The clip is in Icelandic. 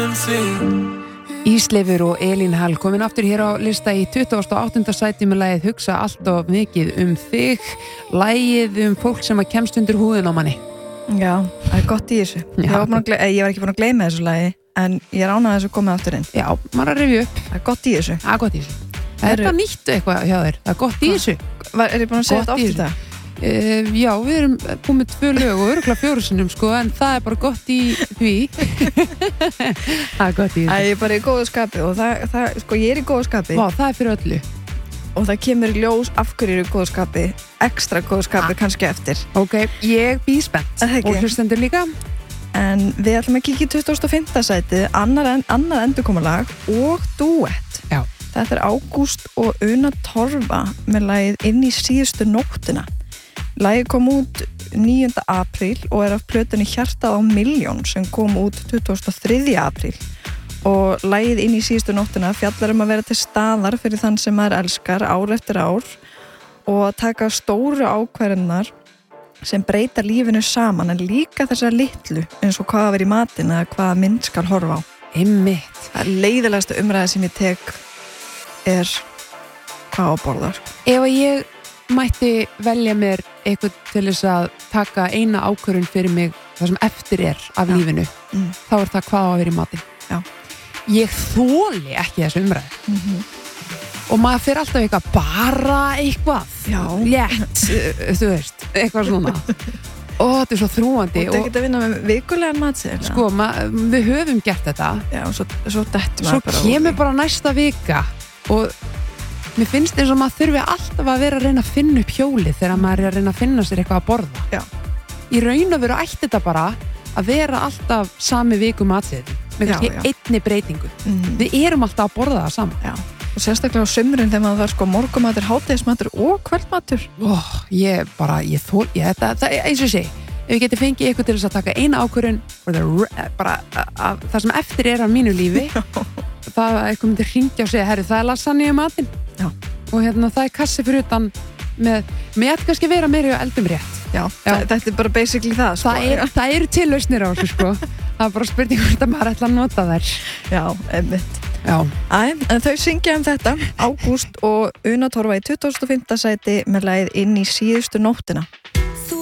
Ísleifur og Elín Hall komin aftur hér á lista í 28. sæti með lagið Hugsa allt of mikið þig, lagið fólk sem að kemst undir húðin á manni. Já, það gott í þessu. Ég var ekki búin að gleyma þessu lagi, en ég ánægði þessu komið aftur inn. Já, maður að rifja upp. Það gott í þessu. Það gott í þessu. Það er bara nýtt eitthvað hjá þér. Það gott í þessu. Er ég búin að segja þetta oft í það? Já, við erum búin með 2 lög og örugglega 4 sinnum sko, en það er bara gott í því. Það er gott í því. Ég er bara í góðu skapi og það sko, ég er í góðu skapi. Vá, það er fyrir öllu. Og það kemur í ljós af hverju er í góðu skapi, ekstra góðu skapi kannski eftir. Ok, ég býð spennt og hlustendur líka. En við ætlum að kíkja í 25. sæti, annað endurkomulag og duett. Já. Þetta er Ágúst og Una Torfa með lagið Inn í síðustu nóttina. Lagið kom út 9. apríl og er af plötunni Hjartað á milljón sem kom út 23. apríl. Og lagið Inn í síðustu nóttina fjallar að vera til staðar fyrir þann sem maður elskar ár eftir ár og að taka stóru ákvarðanir sem breyta lífinu saman en líka þessar litlu eins og hvað að vera í matinn eða hvaða mynd skal horfa á. Einmitt. Það er leiðilegasta umræða sem ég tek er hvað á borðar. Ef að ég mætti velja mér eitthvað til þess að taka eina ákvörðun fyrir mig það sem eftir er af lífinu, þá er það hvað á að vera í matinn. Já. Ég þoli ekki þessu umræðu. Og maður fyrir alltaf eitthvað, bara eitthvað. Já. Létt, þú veist, eitthvað svona. Ó, þetta er svo þrúandi. Og þetta geta að vinna með vikulegan matseðil. Sko, við höfum gert þetta. Já, svo dettum svo kemur bara næsta vika og mér finnst eins og maður þurfi alltaf að vera að reyna að finna upp hjólið þegar maður er að reyna að finna sér eitthvað að borða. Já. Í raun og veru ætti þetta bara að vera alltaf sami viku matseðil með kannski einni breytingu. Við erum alltaf að borða það saman. Já. Og sérstaklega á sumrin þegar maður þarf sko morgumatur, hádegismatur og kvöldmatur. Þetta eins og sé, ef ég geti fengið eitthvað til þess að taka eina ákvörðun bara það sem eftir er af mínu lífi, það að eitthvað myndir hringja og segja, herru, það er lasagne í matinn. Já. Og það er kassi fyrir utan með kannski vera meiri og eldum rétt. Já. Þetta er bara basically það sko. Það eru til lausnir á þessu sko. Það er bara spurning hvort að maður ætla að nota þær. Já, einmitt. Já. En þau syngja þetta, Ágúst og Una Torfa í 25. sæti með lagið Inn í síðustu nóttina.